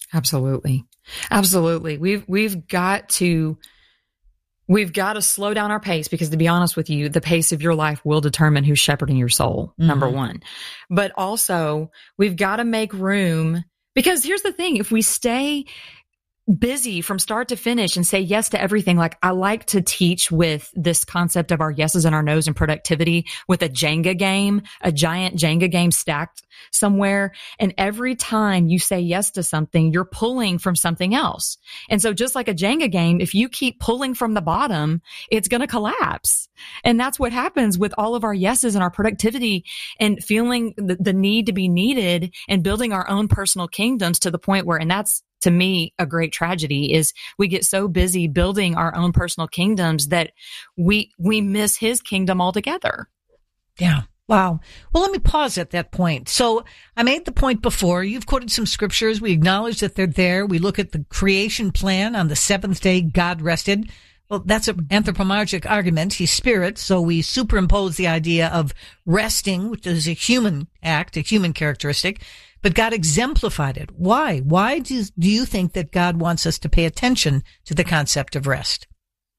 Absolutely. Absolutely. We've got to slow down our pace, because to be honest with you, the pace of your life will determine who's shepherding your soul, number one. But also we've got to make room, because here's the thing. If we stay busy from start to finish and say yes to everything. Like, I like to teach with this concept of our yeses and our nos and productivity with a Jenga game, a giant Jenga game stacked somewhere. And every time you say yes to something, you're pulling from something else. And so just like a Jenga game, if you keep pulling from the bottom, it's going to collapse. And that's what happens with all of our yeses and our productivity and feeling the need to be needed and building our own personal kingdoms to the point where, and that's, to me, a great tragedy, is we get so busy building our own personal kingdoms that we miss his kingdom altogether. Yeah. Wow. Well, let me pause at that point. So I made the point before. You've quoted some scriptures. We acknowledge that they're there. We look at the creation plan. On the seventh day, God rested. Well, that's an anthropomorphic argument. He's spirit. So we superimpose the idea of resting, which is a human act, a human characteristic. But God exemplified it. Why? Why do you think that God wants us to pay attention to the concept of rest?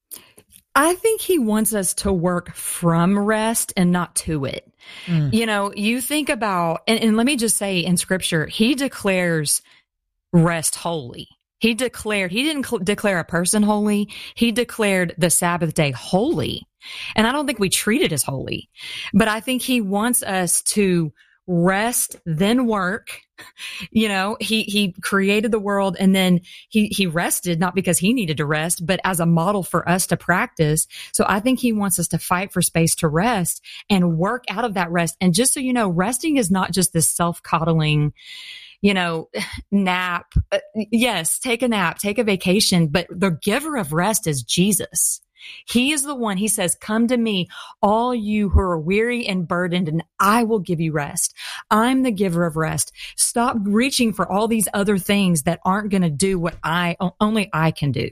I think he wants us to work from rest and not to it. You know, you think about, and let me just say, in scripture, he declares rest holy. He didn't declare a person holy. He declared the Sabbath day holy. And I don't think we treat it as holy, but I think he wants us to rest, then work. You know, he created the world, and then he rested, not because he needed to rest, but as a model for us to practice. So I think he wants us to fight for space to rest and work out of that rest. And just so you know, resting is not just this self-coddling, you know, nap. Yes, take a nap, take a vacation, but the giver of rest is Jesus. He is the one. He says, come to me, all you who are weary and burdened, and I will give you rest. I'm the giver of rest. Stop reaching for all these other things that aren't going to do what only I can do.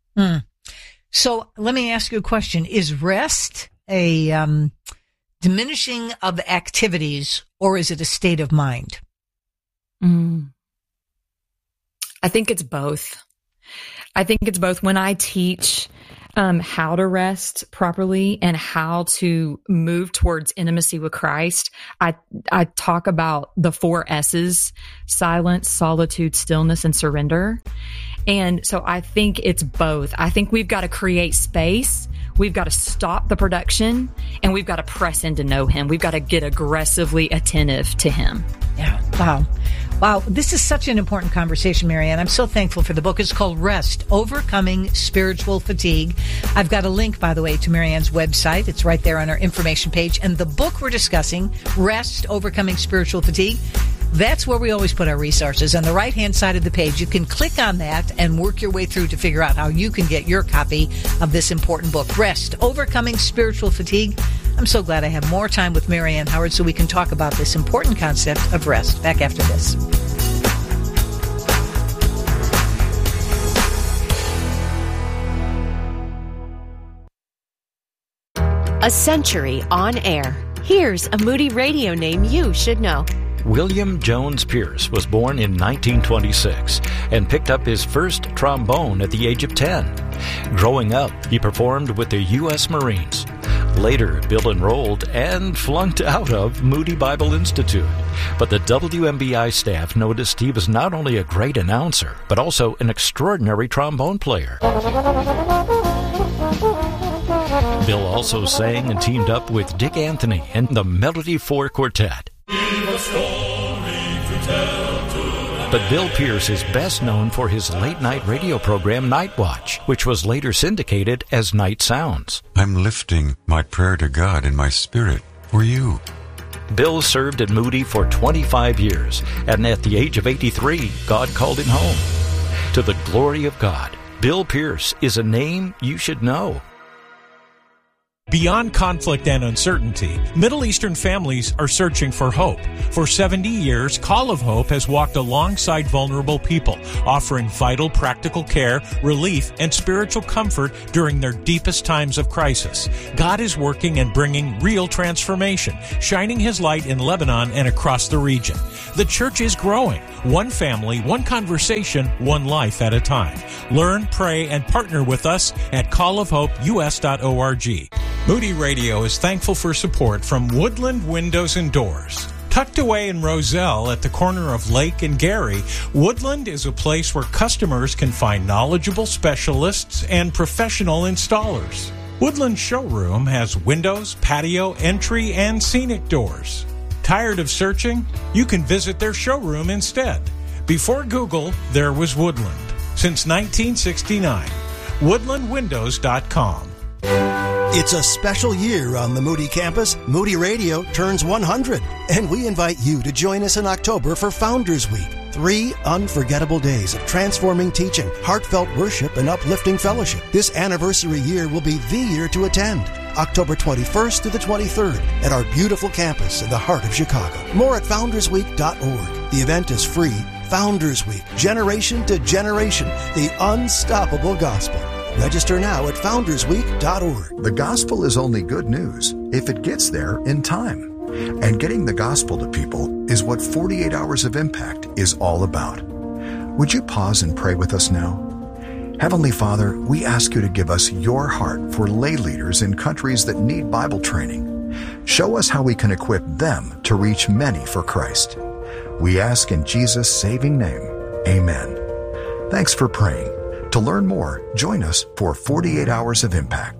So let me ask you a question. Is rest a diminishing of activities, or is it a state of mind? I think it's both. When I teach how to rest properly and how to move towards intimacy with Christ, I talk about the 4 S's: silence, solitude, stillness, and surrender. And so I think it's both. I think we've got to create space. We've got to stop the production, and we've got to press in to know him. We've got to get aggressively attentive to him. Yeah. Wow. This is such an important conversation, Marianne. I'm so thankful for the book. It's called Rest, Overcoming Spiritual Fatigue. I've got a link, by the way, to Marianne's website. It's right there on our information page. And the book we're discussing, Rest, Overcoming Spiritual Fatigue, that's where we always put our resources. On the right-hand side of the page, you can click on that and work your way through to figure out how you can get your copy of this important book, Rest, Overcoming Spiritual Fatigue. I'm so glad I have more time with Marianne Howard so we can talk about this important concept of rest. Back after this. A century on air. Here's a Moody Radio name you should know. William Jones Pierce was born in 1926 and picked up his first trombone at the age of 10. Growing up, he performed with the U.S. Marines. Later, Bill enrolled and flunked out of Moody Bible Institute. But the WMBI staff noticed he was not only a great announcer, but also an extraordinary trombone player. Bill also sang and teamed up with Dick Anthony and the Melody 4 Quartet. But Bill Pierce is best known for his late-night radio program Night Watch, which was later syndicated as Night Sounds. I'm lifting my prayer to God in my spirit for you. Bill served at Moody for 25 years, and at the age of 83, God called him home. To the glory of God, Bill Pierce is a name you should know. Beyond conflict and uncertainty, Middle Eastern families are searching for hope. For 70 years, Call of Hope has walked alongside vulnerable people, offering vital practical care, relief, and spiritual comfort during their deepest times of crisis. God is working and bringing real transformation, shining His light in Lebanon and across the region. The church is growing, one family, one conversation, one life at a time. Learn, pray, and partner with us at callofhopeus.org. Moody Radio is thankful for support from Woodland Windows and Doors. Tucked away in Roselle at the corner of Lake and Gary, Woodland is a place where customers can find knowledgeable specialists and professional installers. Woodland Showroom has windows, patio, entry, and scenic doors. Tired of searching? You can visit their showroom instead. Before Google, there was Woodland. Since 1969. WoodlandWindows.com. It's a special year on the Moody campus. Moody Radio turns 100, and we invite you to join us in October for Founders Week. 3 unforgettable days of transforming teaching, heartfelt worship, and uplifting fellowship. This anniversary year will be the year to attend. October 21st through the 23rd at our beautiful campus in the heart of Chicago. More at foundersweek.org. The event is free. Founders Week, generation to generation, the unstoppable gospel. Register now at foundersweek.org. The gospel is only good news if it gets there in time. And getting the gospel to people is what 48 Hours of Impact is all about. Would you pause and pray with us now? Heavenly Father, we ask you to give us your heart for lay leaders in countries that need Bible training. Show us how we can equip them to reach many for Christ. We ask in Jesus' saving name, amen. Thanks for praying. To learn more, join us for 48 Hours of Impact.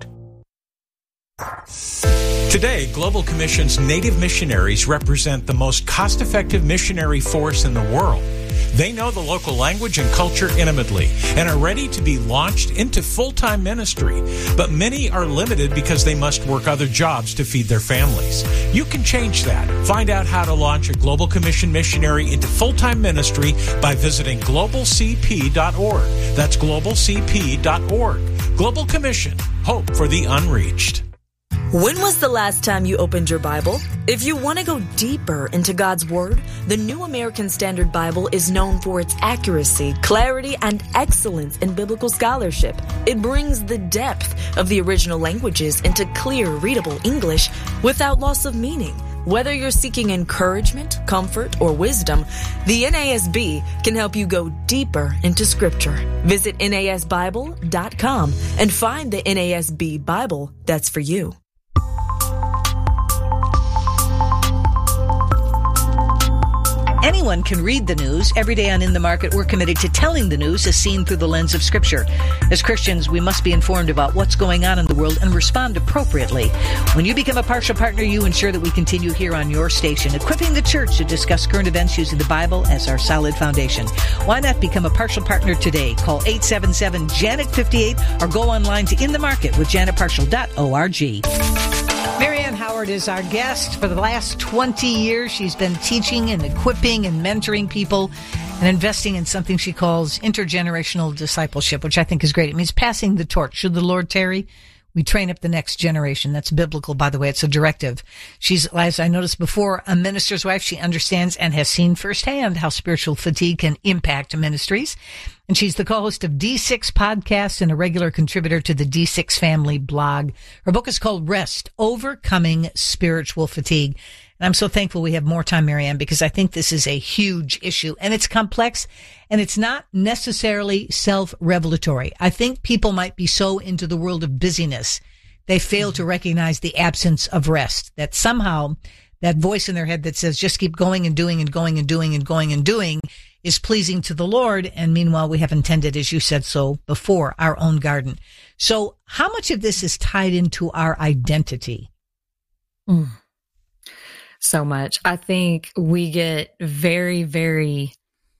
Today, Global Commission's Native missionaries represent the most cost-effective missionary force in the world. They know the local language and culture intimately and are ready to be launched into full-time ministry. But many are limited because they must work other jobs to feed their families. You can change that. Find out how to launch a Global Commission missionary into full-time ministry by visiting globalcp.org. That's globalcp.org. Global Commission. Hope for the unreached. When was the last time you opened your Bible? If you want to go deeper into God's Word, the New American Standard Bible is known for its accuracy, clarity, and excellence in biblical scholarship. It brings the depth of the original languages into clear, readable English without loss of meaning. Whether you're seeking encouragement, comfort, or wisdom, the NASB can help you go deeper into Scripture. Visit NASBible.com and find the NASB Bible that's for you. Anyone can read the news. Every day on In the Market, we're committed to telling the news as seen through the lens of Scripture. As Christians, we must be informed about what's going on in the world and respond appropriately. When you become a partial partner, you ensure that we continue here on your station, equipping the church to discuss current events using the Bible as our solid foundation. Why not become a partial partner today? Call 877-JANET58 or go online to inthemarketwithjanetpartial.org. Marianne Howard is our guest. For the last 20 years, she's been teaching and equipping and mentoring people and investing in something she calls intergenerational discipleship, which I think is great. It means passing the torch. Should the Lord tarry, we train up the next generation. That's biblical, by the way. It's a directive. She's, as I noticed before, a minister's wife. She understands and has seen firsthand how spiritual fatigue can impact ministries. And she's the co-host of D6 Podcast and a regular contributor to the D6 Family blog. Her book is called Rest, Overcoming Spiritual Fatigue. And I'm so thankful we have more time, Marianne, because I think this is a huge issue and it's complex and it's not necessarily self-revelatory. I think people might be so into the world of busyness, they fail to recognize the absence of rest, that somehow that voice in their head that says just keep going and doing and going and doing and going and doing is pleasing to the Lord. And meanwhile, we haven't tended, as you said so before, our own garden. So how much of this is tied into our identity? So much. I think we get very, very,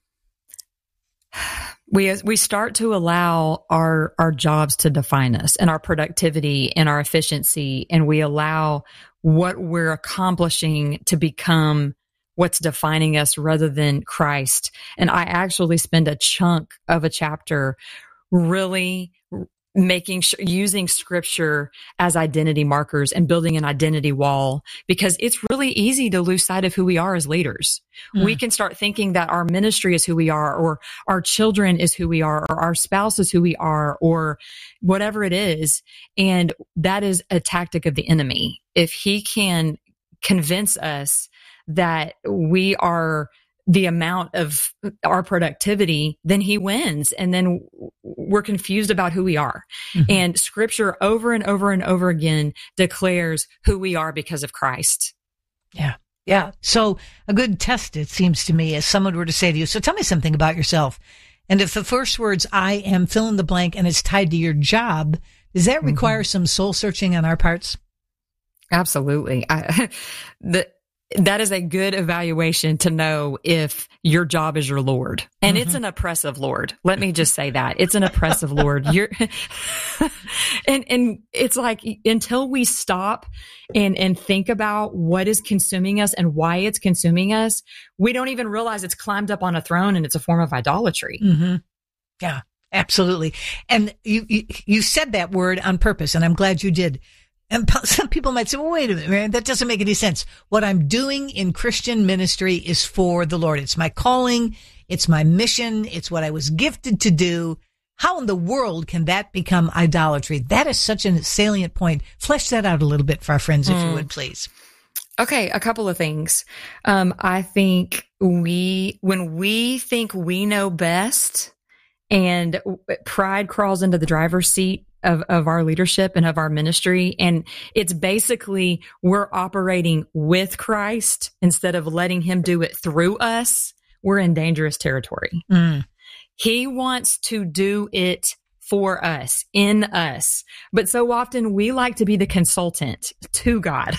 we start to allow our jobs to define us and our productivity and our efficiency. And we allow what we're accomplishing to become what's defining us rather than Christ. And I actually spend a chunk of a chapter really using scripture as identity markers and building an identity wall, because it's really easy to lose sight of who we are as leaders. We can start thinking that our ministry is who we are, or our children is who we are, or our spouse is who we are, or whatever it is. And that is a tactic of the enemy. If he can convince us that we are the amount of our productivity, then he wins. And then we're confused about who we are. And scripture over and over and over again declares who we are because of Christ. Yeah. Yeah. So a good test, it seems to me, as someone were to say to you, so tell me something about yourself. And if the first words, I am fill in the blank, and it's tied to your job, does that require some soul searching on our parts? Absolutely. That is a good evaluation to know if your job is your Lord. And it's an oppressive Lord. Let me just say that. It's an oppressive Lord. And it's like, until we stop and think about what is consuming us and why it's consuming us, we don't even realize it's climbed up on a throne and it's a form of idolatry. Yeah, absolutely. And you said that word on purpose, and I'm glad you did. And some people might say, well, wait a minute, man, that doesn't make any sense. What I'm doing in Christian ministry is for the Lord. It's my calling. It's my mission. It's what I was gifted to do. How in the world can that become idolatry? That is such a salient point. Flesh that out a little bit for our friends, if you would, please. Okay, a couple of things. I think when we think we know best and pride crawls into the driver's seat of our leadership and of our ministry, and it's basically we're operating with Christ instead of letting him do it through us, we're in dangerous territory. He wants to do it for us, in us. But so often we like to be the consultant to God.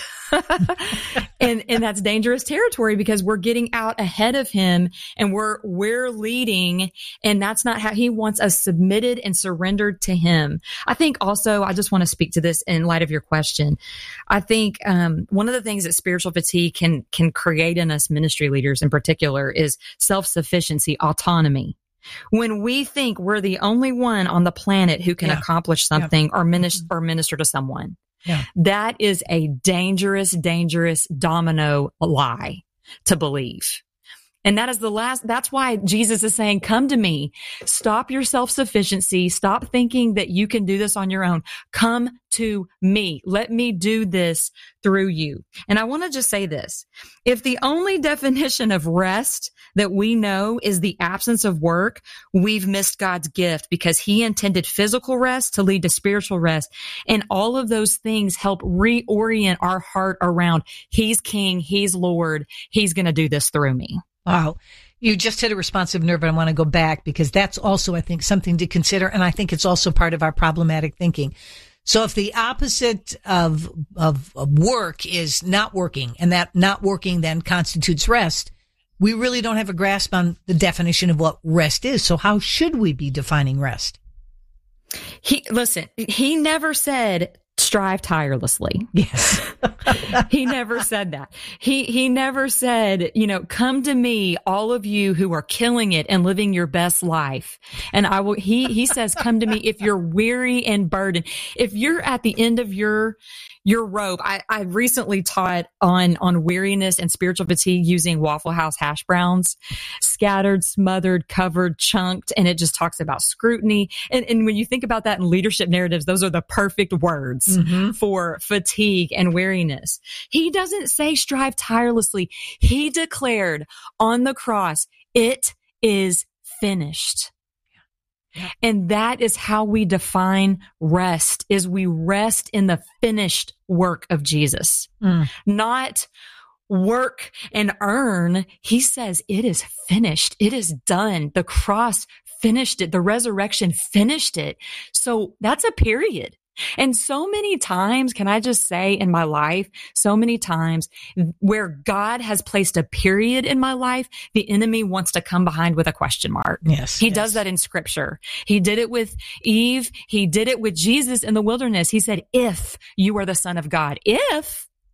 and that's dangerous territory, because we're getting out ahead of him and we're leading, and that's not how he wants us submitted and surrendered to him. I think also, I just want to speak to this in light of your question. I think one of the things that spiritual fatigue can create in us ministry leaders in particular is self-sufficiency, autonomy. When we think we're the only one on the planet who can accomplish something or minister to someone, that is a dangerous, dangerous domino lie to believe. And that is that's why Jesus is saying, come to me, stop your self-sufficiency, stop thinking that you can do this on your own. Come to me. Let me do this through you. And I want to just say this. If the only definition of rest that we know is the absence of work, we've missed God's gift, because he intended physical rest to lead to spiritual rest. And all of those things help reorient our heart around he's King, he's Lord, he's going to do this through me. Wow. You just hit a responsive nerve, and I want to go back, because that's also, I think, something to consider. And I think it's also part of our problematic thinking. So if the opposite of work is not working, and that not working then constitutes rest, we really don't have a grasp on the definition of what rest is. So how should we be defining rest? He never said strive tirelessly. Yes. He never said that. He never said, come to me, all of you who are killing it and living your best life. And I will, he says, come to me if you're weary and burdened. If you're at the end of your rope. I recently taught on weariness and spiritual fatigue using Waffle House hash browns, scattered, smothered, covered, chunked. And it just talks about scrutiny. And when you think about that in leadership narratives, those are the perfect words for fatigue and weariness. He doesn't say strive tirelessly. He declared on the cross, it is finished. And that is how we define rest, is we rest in the finished work of Jesus, not work and earn. He says it is finished. It is done. The cross finished it. The resurrection finished it. So that's a period. And so many times, can I just say in my life, so many times where God has placed a period in my life, the enemy wants to come behind with a question mark. Yes. He does that in scripture. He did it with Eve. He did it with Jesus in the wilderness. He said, if you are the Son of God, if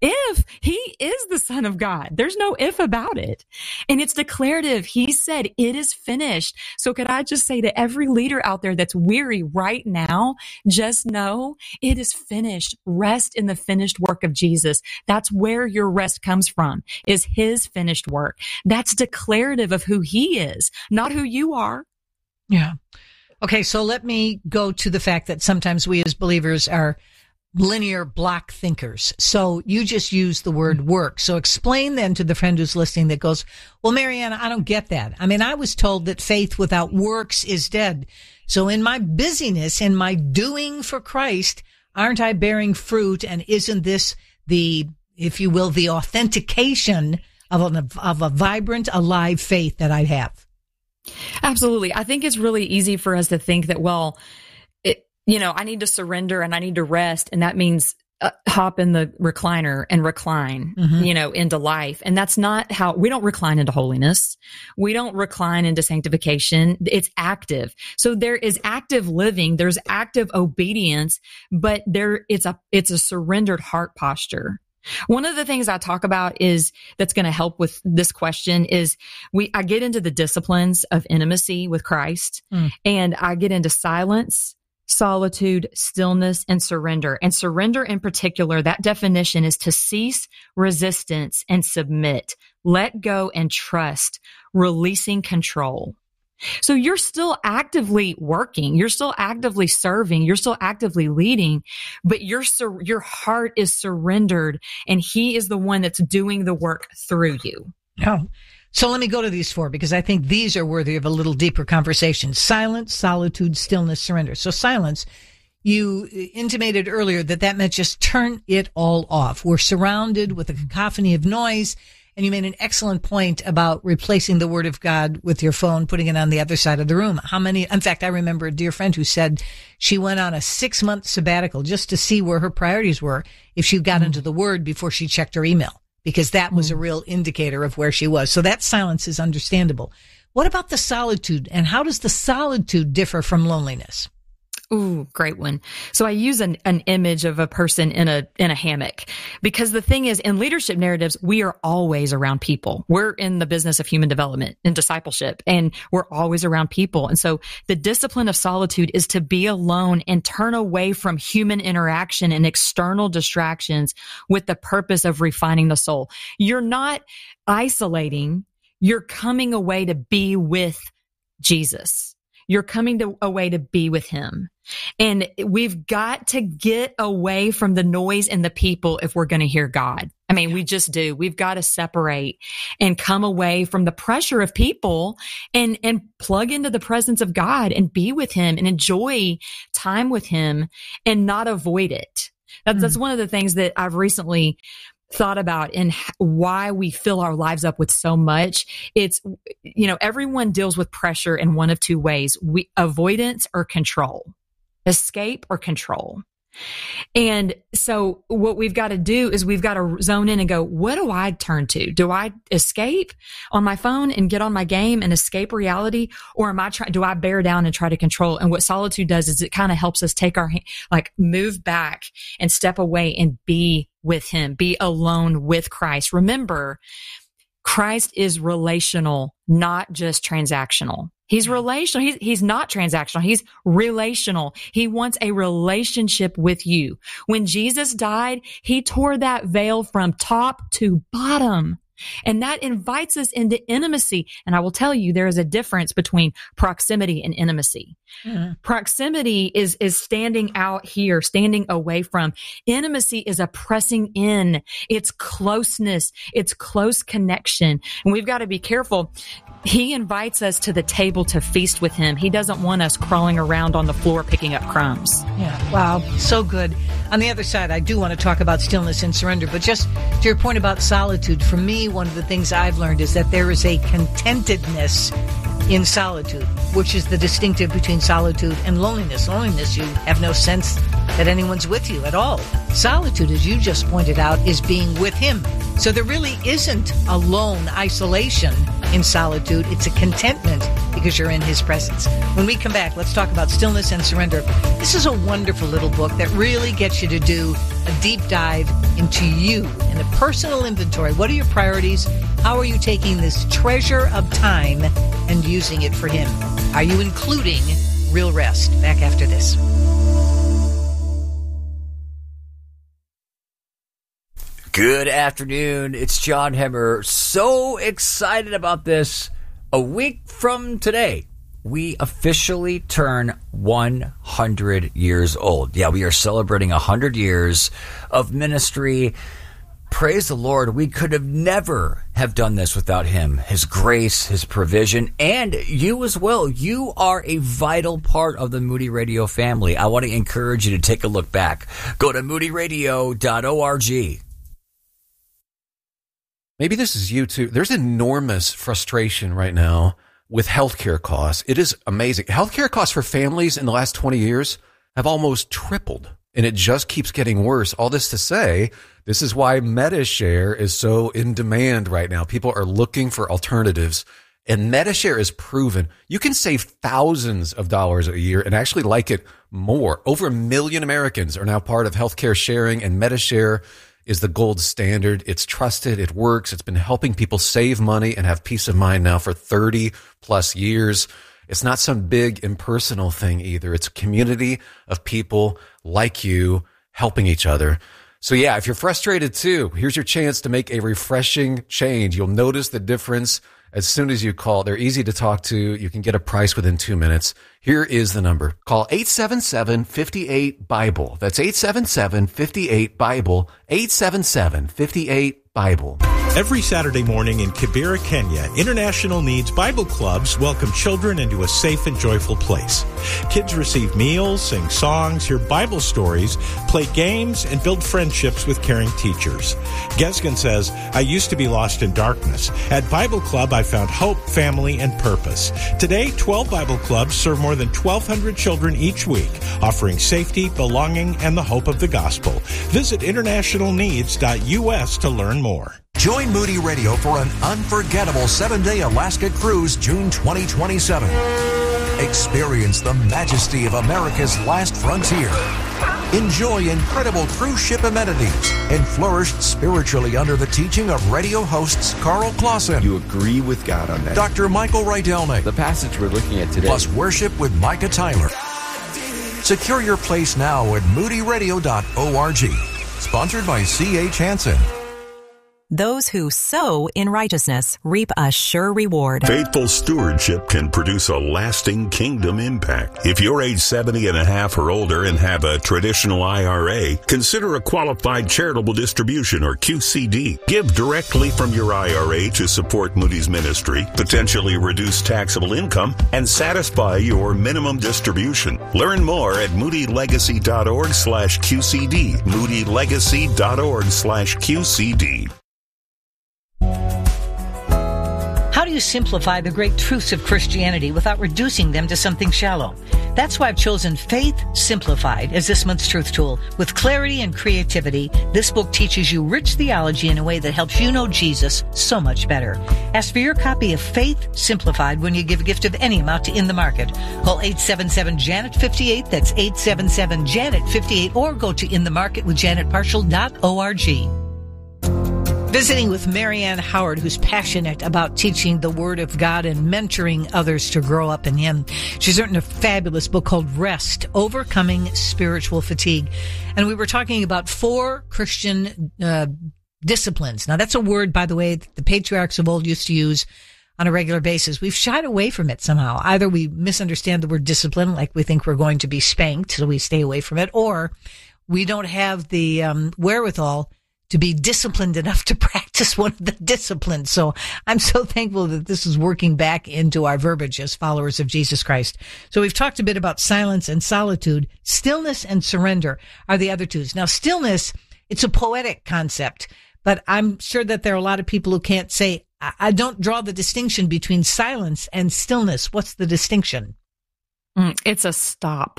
if. He is the Son of God. There's no if about it. And it's declarative. He said, it is finished. So could I just say to every leader out there that's weary right now, just know it is finished. Rest in the finished work of Jesus. That's where your rest comes from, is his finished work. That's declarative of who he is, not who you are. Yeah. Okay, so let me go to the fact that sometimes we as believers are linear block thinkers. So you just use the word work. So explain then to the friend who's listening that goes, well, Marianne, I don't get that. I mean, I was told that faith without works is dead. So in my busyness, in my doing for Christ, aren't I bearing fruit? And isn't this the, if you will, the authentication of a vibrant, alive faith that I have? Absolutely. I think it's really easy for us to think that, well, I need to surrender and I need to rest. And that means hop in the recliner and recline, into life. And that's not how we don't recline into holiness. We don't recline into sanctification. It's active. So there is active living. There's active obedience, but it's a surrendered heart posture. One of the things I talk about is that's going to help with this question is I get into the disciplines of intimacy with Christ, and I get into silence, solitude, stillness, and surrender. And surrender in particular, that definition is to cease resistance and submit, let go and trust, releasing control. So you're still actively working. You're still actively serving. You're still actively leading, but your heart is surrendered, and he is the one that's doing the work through you. Oh, so let me go to these four, because I think these are worthy of a little deeper conversation. Silence, solitude, stillness, surrender. So silence, you intimated earlier that meant just turn it all off. We're surrounded with a cacophony of noise. And you made an excellent point about replacing the word of God with your phone, putting it on the other side of the room. In fact, I remember a dear friend who said she went on a 6-month sabbatical just to see where her priorities were if she got into the word before she checked her email, because that was a real indicator of where she was. So that silence is understandable. What about the solitude, and how does the solitude differ from loneliness? Ooh, great one. So I use an image of a person in a hammock, because the thing is, in leadership narratives, we are always around people. We're in the business of human development and discipleship, and we're always around people. And so the discipline of solitude is to be alone and turn away from human interaction and external distractions with the purpose of refining the soul. You're not isolating. You're coming away to be with Jesus. You're coming away to be with him. And we've got to get away from the noise and the people if we're going to hear God. I mean, we just do. We've got to separate and come away from the pressure of people and plug into the presence of God and be with him and enjoy time with him and not avoid it. That's one of the things that I've recently thought about and why we fill our lives up with so much. It's, everyone deals with pressure in one of two ways: avoidance or control, escape or control. And so what we've got to do is we've got to zone in and go, what do I turn to? Do I escape on my phone and get on my game and escape reality? Or do I bear down and try to control? And what solitude does is it kind of helps us take move back and step away and be with him, be alone with Christ. Remember, Christ is relational, not just transactional. He's relational. He's not transactional. He's relational. He wants a relationship with you. When Jesus died, he tore that veil from top to bottom. And that invites us into intimacy. And I will tell you, there is a difference between proximity and intimacy. Mm-hmm. Proximity is standing out here, standing away from. Intimacy is a pressing in. It's closeness. It's close connection. And we've got to be careful. He invites us to the table to feast with him. He doesn't want us crawling around on the floor picking up crumbs. Yeah. Wow. So good. On the other side, I do want to talk about stillness and surrender, but just to your point about solitude, for me, one of the things I've learned is that there is a contentedness in solitude, which is the distinctive between solitude and loneliness. Loneliness, you have no sense that anyone's with you at all. Solitude, as you just pointed out, is being with him. So there really isn't a lone isolation in solitude. It's a contentment because because you're in his presence. When we come back, let's talk about stillness and surrender. This is a wonderful little book that really gets you to do a deep dive into you and a personal inventory. What are your priorities? How are you taking this treasure of time and using it for him? Are you including real rest? Back after this. Good afternoon. It's John Hemmer. So excited about this. A week from today, we officially turn 100 years old. Yeah, we are celebrating 100 years of ministry. Praise the Lord. We could have never have done this without him, his grace, his provision, and you as well. You are a vital part of the Moody Radio family. I want to encourage you to take a look back. Go to moodyradio.org. Maybe this is you too. There's enormous frustration right now with healthcare costs. It is amazing. Healthcare costs for families in the last 20 years have almost tripled, and it just keeps getting worse. All this to say, this is why MediShare is so in demand right now. People are looking for alternatives, and MediShare is proven. You can save thousands of dollars a year and actually like it more. Over 1 million Americans are now part of healthcare sharing, and MediShare is the gold standard. It's trusted. It works. It's been helping people save money and have peace of mind now for 30 plus years. It's not some big impersonal thing either. It's a community of people like you helping each other. So yeah, if you're frustrated too, here's your chance to make a refreshing change. You'll notice the difference as soon as you call. They're easy to talk to. You can get a price within 2 minutes. Here is the number. Call 877-58-BIBLE. That's 877-58-BIBLE. 877-58-BIBLE. Every Saturday morning in Kibera, Kenya, International Needs Bible Clubs welcome children into a safe and joyful place. Kids receive meals, sing songs, hear Bible stories, play games, and build friendships with caring teachers. Gesgen says, I used to be lost in darkness. At Bible Club, I found hope, family, and purpose. Today, 12 Bible clubs serve more than 1,200 children each week, offering safety, belonging, and the hope of the gospel. Visit internationalneeds.us to learn more. Join Moody Radio for an unforgettable 7-day Alaska cruise, June 2027. Experience the majesty of America's last frontier. Enjoy incredible cruise ship amenities and flourish spiritually under the teaching of radio hosts Carl Clausen. You agree with God on that. Dr. Michael Rydelnik. The passage we're looking at today. Plus worship with Micah Tyler. Secure your place now at moodyradio.org. Sponsored by C.H. Hansen. Those who sow in righteousness reap a sure reward. Faithful stewardship can produce a lasting kingdom impact. If you're age 70 and a half or older and have a traditional IRA, consider a qualified charitable distribution or QCD. Give directly from your IRA to support Moody's ministry, potentially reduce taxable income, and satisfy your minimum distribution. Learn more at moodylegacy.org/QCD. moodylegacy.org/QCD. How do you simplify the great truths of Christianity without reducing them to something shallow? That's why I've chosen Faith Simplified as this month's truth tool. With clarity and creativity, this book teaches you rich theology in a way that helps you know Jesus so much better. Ask for your copy of Faith Simplified when you give a gift of any amount to In the Market. Call 877-JANET-58. That's 877-JANET-58, or go to inthemarketwithjanetparshall.org. Visiting with Marianne Howard, who's passionate about teaching the Word of God and mentoring others to grow up in Him. She's written a fabulous book called Rest, Overcoming Spiritual Fatigue. And we were talking about 4 Christian disciplines. Now, that's a word, by the way, that the patriarchs of old used to use on a regular basis. We've shied away from it somehow. Either we misunderstand the word discipline, like we think we're going to be spanked, so we stay away from it, or we don't have the wherewithal to be disciplined enough to practice one of the disciplines. So I'm so thankful that this is working back into our verbiage as followers of Jesus Christ. So we've talked a bit about silence and solitude. Stillness and surrender are the other twos. Now, stillness, it's a poetic concept, but I'm sure that there are a lot of people who can't say, I don't draw the distinction between silence and stillness. What's the distinction? It's a stop,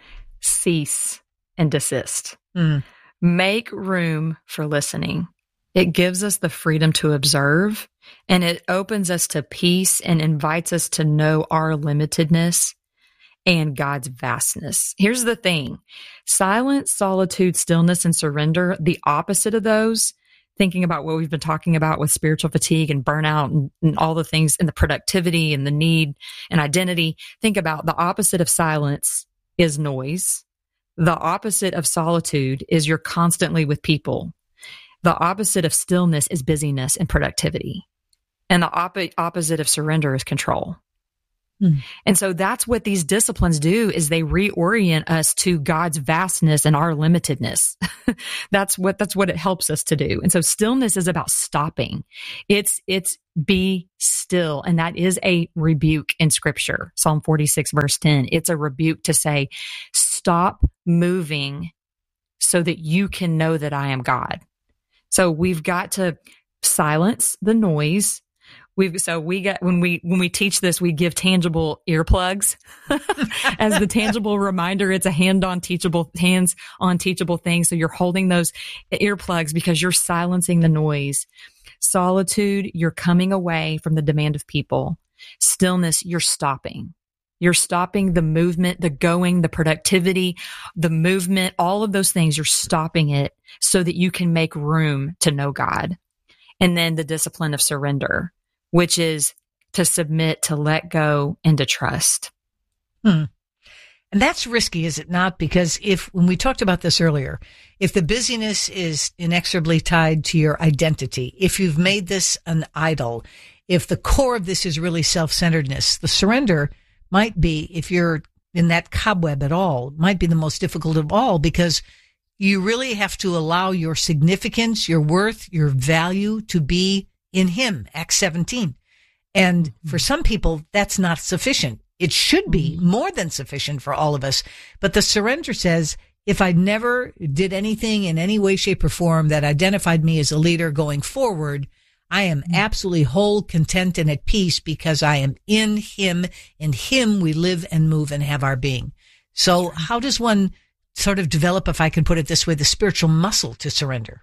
cease, and desist. Make room for listening. It gives us the freedom to observe, and it opens us to peace and invites us to know our limitedness and God's vastness. Here's the thing. Silence, solitude, stillness, and surrender, the opposite of those, thinking about what we've been talking about with spiritual fatigue and burnout and all the things and the productivity and the need and identity, think about the opposite of silence is noise. The opposite of solitude is you're constantly with people. The opposite of stillness is busyness and productivity. And the opposite of surrender is control. And so that's what these disciplines do, is they reorient us to God's vastness and our limitedness. That's what it helps us to do. And so stillness is about stopping. It's be still. And that is a rebuke in Scripture. Psalm 46 verse 10. It's a rebuke to say, stop moving so that you can know that I am God. So we've got to silence the noise. When we teach this, we give tangible earplugs as the tangible reminder. It's a hands on teachable things. So you're holding those earplugs because you're silencing the noise. Solitude, you're coming away from the demand of people. Stillness, you're stopping. You're stopping the movement, the going, the productivity, the movement, all of those things. You're stopping it so that you can make room to know God. And then the discipline of surrender, which is to submit, to let go, and to trust. And that's risky, is it not? Because when we talked about this earlier, if the busyness is inexorably tied to your identity, if you've made this an idol, if the core of this is really self-centeredness, the surrender might be, if you're in that cobweb at all, might be the most difficult of all, because you really have to allow your significance, your worth, your value to be in Him, Acts 17. And for some people, that's not sufficient. It should be more than sufficient for all of us. But the surrender says, if I never did anything in any way, shape, or form that identified me as a leader going forward, I am absolutely whole, content, and at peace because I am in Him. In Him we live and move and have our being. So how does one sort of develop, if I can put it this way, the spiritual muscle to surrender?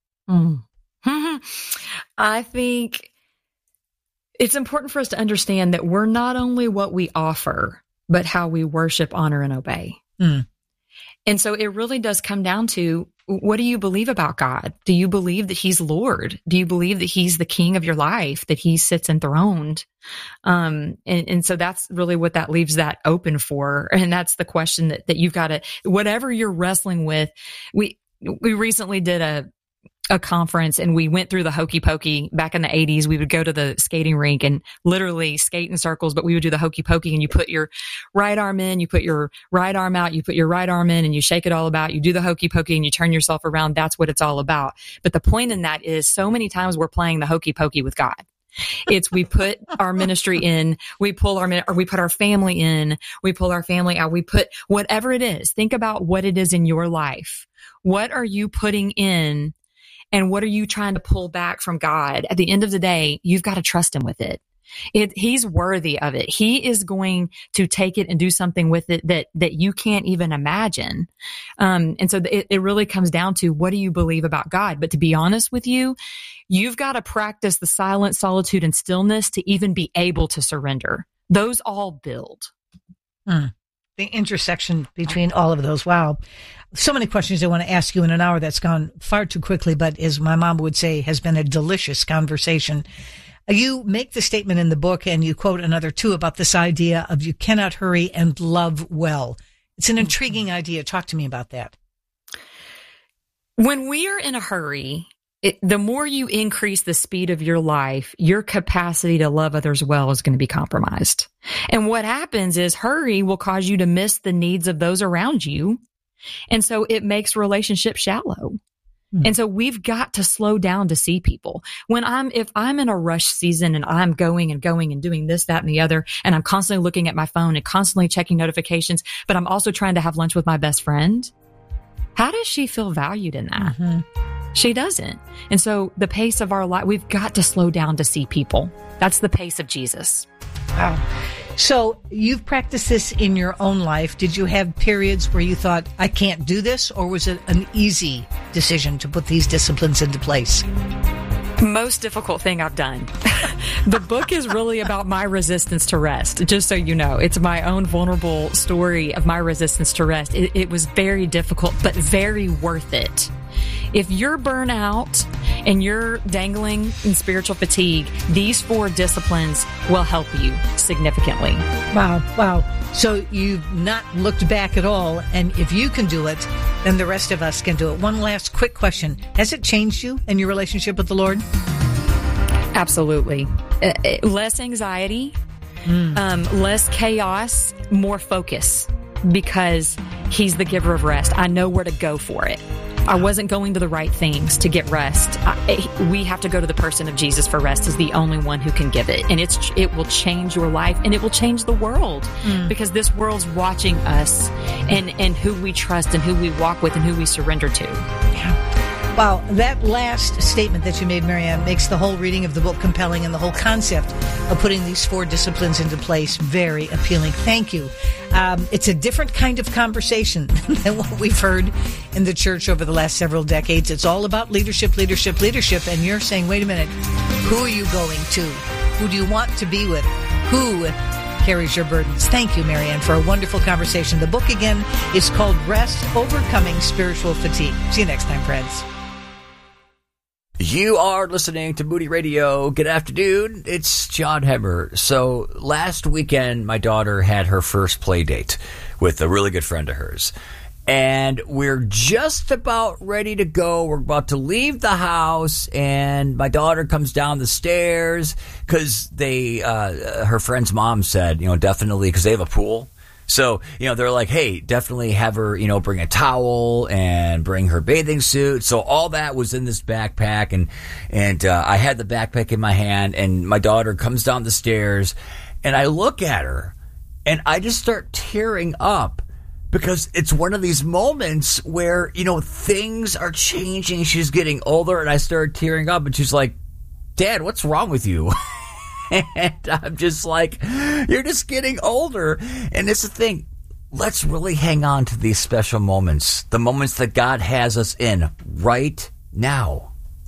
I think it's important for us to understand that we're not only what we offer, but how we worship, honor, and obey. And so it really does come down to, what do you believe about God? Do you believe that He's Lord? Do you believe that He's the King of your life, that He sits enthroned? And so that's really what that leaves that open for. And that's the question that you've got to, whatever you're wrestling with. We recently did a conference and we went through the hokey pokey. Back in the 80s, we would go to the skating rink and literally skate in circles, but we would do the hokey pokey, and you put your right arm in, you put your right arm out, you put your right arm in, and you shake it all about. You do the hokey pokey and you turn yourself around. That's what it's all about. But the point in that is, so many times we're playing the hokey pokey with God. It's, we put our ministry in, we put our family in, we pull our family out, we put whatever it is. Think about what it is in your life. What are you putting in? And what are you trying to pull back from God? At the end of the day, you've got to trust Him with it. He's worthy of it. He is going to take it and do something with it that you can't even imagine. And so it really comes down to, what do you believe about God? But to be honest with you, you've got to practice the silence, solitude, and stillness to even be able to surrender. Those all build. The intersection between all of those. Wow. So many questions I want to ask you in an hour that's gone far too quickly, but as my mom would say, has been a delicious conversation. You make the statement in the book, and you quote another two, about this idea of you cannot hurry and love well. It's an intriguing idea. Talk to me about that. When we are in a hurry, the more you increase the speed of your life, your capacity to love others well is going to be compromised. And what happens is, hurry will cause you to miss the needs of those around you. And so it makes relationships shallow. And so we've got to slow down to see people. If I'm in a rush season and I'm going and doing this, that, and the other, and I'm constantly looking at my phone and constantly checking notifications, but I'm also trying to have lunch with my best friend, how does she feel valued in that? She doesn't. And so the pace of our life, we've got to slow down to see people. That's the pace of Jesus. Wow. So you've practiced this in your own life. Did you have periods where you thought, I can't do this? Or was it an easy decision to put these disciplines into place? Most difficult thing I've done. The book is really about my resistance to rest, just so you know. It's my own vulnerable story of my resistance to rest. It was very difficult, but very worth it. If you're burnt out and you're dangling in spiritual fatigue, these 4 disciplines will help you significantly. Wow. So you've not looked back at all, and if you can do it, then the rest of us can do it. One last quick question. Has it changed you and your relationship with the Lord? Absolutely. Less anxiety, less chaos, more focus, because He's the giver of rest. I know where to go for it. I wasn't going to the right things to get rest. We have to go to the person of Jesus for rest. Is the only one who can give it. And it will change your life, and it will change the world, because this world's watching us and who we trust and who we walk with and who we surrender to. Yeah. Wow, that last statement that you made, Marianne, makes the whole reading of the book compelling, and the whole concept of putting these 4 disciplines into place very appealing. Thank you. It's a different kind of conversation than what we've heard in the church over the last several decades. It's all about leadership, and you're saying, wait a minute, who are you going to? Who do you want to be with? Who carries your burdens? Thank you, Marianne, for a wonderful conversation. The book, again, is called Rest, Overcoming Spiritual Fatigue. See you next time, friends. You are listening to Moody Radio. Good afternoon. It's John Hemmer. So last weekend, my daughter had her first play date with a really good friend of hers. And we're just about ready to go. We're about to leave the house, and my daughter comes down the stairs because her friend's mom said, definitely, because they have a pool. So, they're like, hey, definitely have her, bring a towel and bring her bathing suit. So all that was in this backpack, and I had the backpack in my hand, and my daughter comes down the stairs, and I look at her, and I just start tearing up, because it's one of these moments where, things are changing. She's getting older, and I started tearing up, and she's like, Dad, what's wrong with you? And I'm just like, you're just getting older. And it's the thing. Let's really hang on to these special moments, the moments that God has us in right now.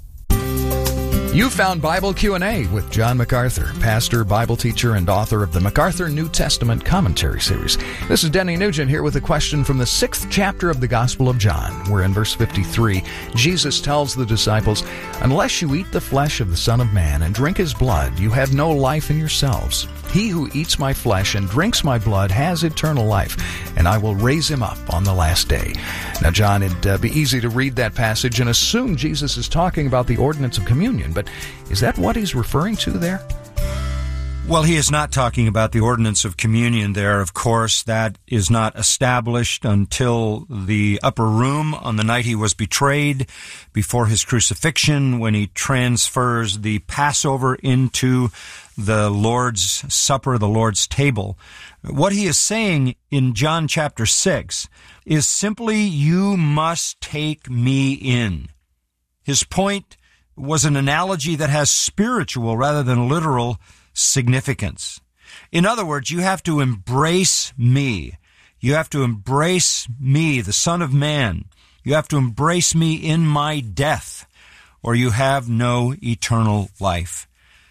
You found Bible Q&A with John MacArthur, pastor, Bible teacher, and author of the MacArthur New Testament Commentary Series. This is Denny Nugent here with a question from the 6th chapter of the Gospel of John, where in verse 53, Jesus tells the disciples, "Unless you eat the flesh of the Son of Man and drink his blood, you have no life in yourselves. He who eats my flesh and drinks my blood has eternal life, and I will raise him up on the last day." Now, John, it'd be easy to read that passage and assume Jesus is talking about the ordinance of communion, but is that what he's referring to there? Well, he is not talking about the ordinance of communion there. Of course, that is not established until the upper room on the night he was betrayed, before his crucifixion, when he transfers the Passover into the Lord's Supper, the Lord's table. What he is saying in John chapter 6 is simply, you must take me in. His point was an analogy that has spiritual rather than literal significance. In other words, you have to embrace me. You have to embrace me, the Son of Man. You have to embrace me in my death, or you have no eternal life.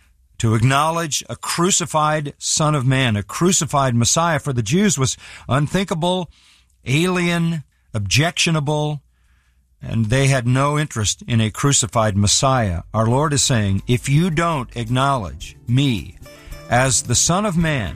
To acknowledge a crucified Son of Man, a crucified Messiah for the Jews was unthinkable, alien, objectionable, and they had no interest in a crucified Messiah. Our Lord is saying, if you don't acknowledge me as the Son of Man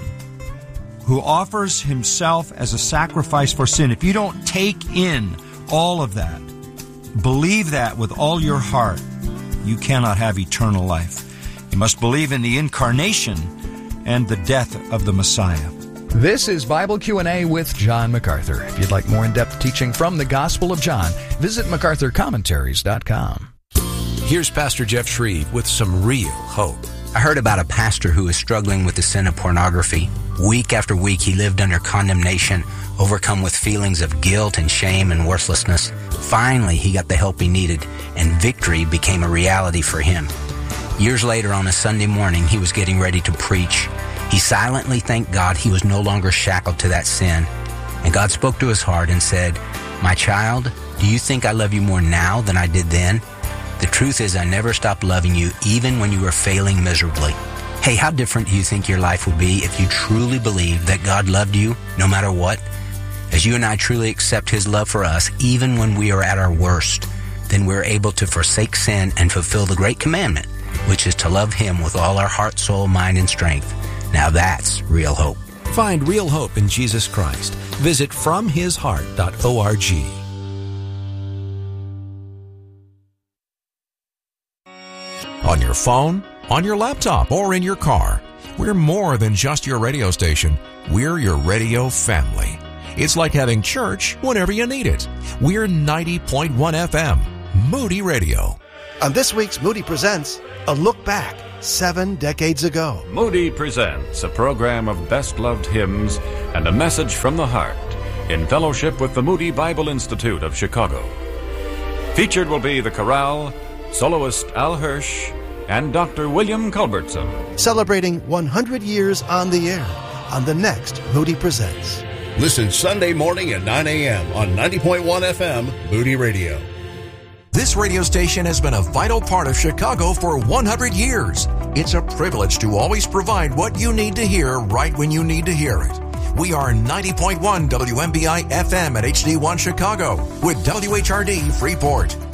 who offers himself as a sacrifice for sin, if you don't take in all of that, believe that with all your heart, you cannot have eternal life. You must believe in the incarnation and the death of the Messiah. This is Bible Q&A with John MacArthur. If you'd like more in-depth teaching from the Gospel of John, visit MacArthurCommentaries.com. Here's Pastor Jeff Shreve with some real hope. I heard about a pastor who was struggling with the sin of pornography. Week after week, he lived under condemnation, overcome with feelings of guilt and shame and worthlessness. Finally, he got the help he needed, and victory became a reality for him. Years later, on a Sunday morning, he was getting ready to preach. He silently thanked God he was no longer shackled to that sin. And God spoke to his heart and said, "My child, do you think I love you more now than I did then? The truth is I never stopped loving you even when you were failing miserably." Hey, how different do you think your life would be if you truly believed that God loved you no matter what? As you and I truly accept his love for us even when we are at our worst, then we're able to forsake sin and fulfill the great commandment, which is to love him with all our heart, soul, mind, and strength. Now that's real hope. Find real hope in Jesus Christ. Visit FromHisHeart.org. On your phone, on your laptop, or in your car, we're more than just your radio station. We're your radio family. It's like having church whenever you need it. We're 90.1 FM, Moody Radio. On this week's Moody Presents, a look back 7 decades ago. Moody Presents, a program of best-loved hymns and a message from the heart in fellowship with the Moody Bible Institute of Chicago. Featured will be the chorale, soloist Al Hirsch, and Dr. William Culbertson. Celebrating 100 years on the air on the next Moody Presents. Listen Sunday morning at 9 a.m. on 90.1 FM, Moody Radio. This radio station has been a vital part of Chicago for 100 years. It's a privilege to always provide what you need to hear right when you need to hear it. We are 90.1 WMBI FM at HD1 Chicago with WHRD Freeport.